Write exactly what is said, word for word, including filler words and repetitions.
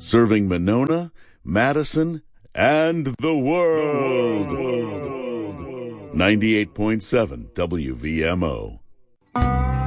Serving Monona, Madison, and the world. ninety-eight point seven W V M O.